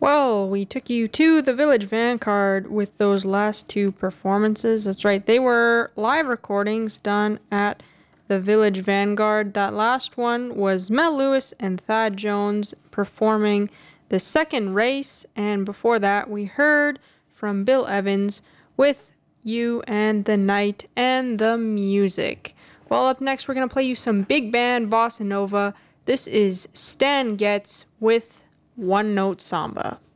Well, we took you to the Village Vanguard with those last two performances. That's right, they were live recordings done at the Village Vanguard. That last one was Mel Lewis and Thad Jones performing the second race, and before that, we heard from Bill Evans with You and the Night and the Music. Well, up next, we're going to play you some big band bossa nova. This is Stan Getz with One Note Samba.